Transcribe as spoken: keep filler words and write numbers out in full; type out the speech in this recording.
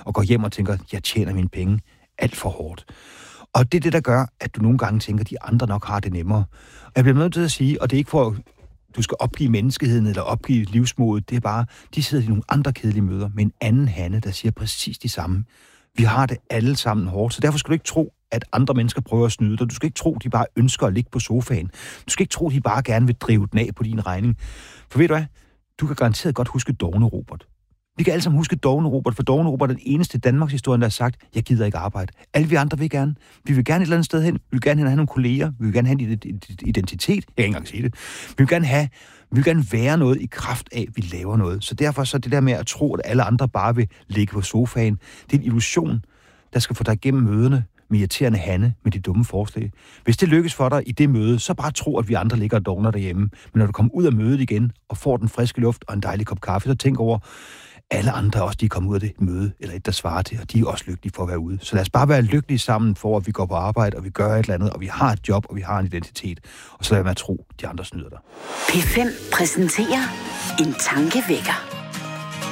og går hjem og tænker, jeg tjener mine penge alt for hårdt. Og det er det, der gør, at du nogle gange tænker, at de andre nok har det nemmere. Og jeg bliver nødt til at sige, og det er ikke for, at du skal opgive menneskeheden eller opgive livsmodet, det er bare, de sidder i nogle andre kedelige møder med en anden Hanne, der siger præcis de samme. Vi har det alle sammen hårdt, så derfor skal du ikke tro, at andre mennesker prøver at snyde dig. Du skal ikke tro, de bare ønsker at ligge på sofaen. Du skal ikke tro, de bare gerne vil drive den af på din regning. For ved du hvad? Du kan garanteret godt huske Dogne Robert. Vi kan alle sammen huske Dogne Robert, for Dogne Robert er den eneste i Danmarks historie, der har sagt, jeg gider ikke arbejde. Alle vi andre vil gerne. Vi vil gerne et eller andet sted hen. Vi vil gerne have nogle kolleger. Vi vil gerne have en identitet. Jeg kan ikke engang sige det. Vi vil gerne have, vi vil gerne være noget i kraft af, at vi laver noget. Så derfor så det der med at tro, at alle andre bare vil ligge på sofaen, det er en illusion, der skal få dig igennem møderne med irriterende Hanne med de dumme forslag. Hvis det lykkes for dig i det møde, så bare tro, at vi andre ligger og dogner derhjemme. Men når du kommer ud af mødet igen og får den friske luft og en dejlig kop kaffe, så tænk over, alle andre også, de er kommet ud af det møde, eller et, der svarer til, og de er også lykkelige for at være ude. Så lad os bare være lykkelige sammen for, at vi går på arbejde, og vi gør et eller andet, og vi har et job, og vi har en identitet. Og så lad mig tro, de andre snyder dig. P fem præsenterer en tankevækker.